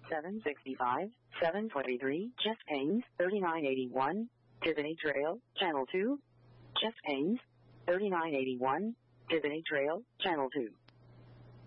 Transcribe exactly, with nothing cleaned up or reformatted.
seven sixty-five, seven forty-three, Jeff Haynes, thirty-nine eighty-one, Tiffany Trail, Channel two. Jeff Haynes, thirty-nine eighty-one, Tiffany Trail, Channel two.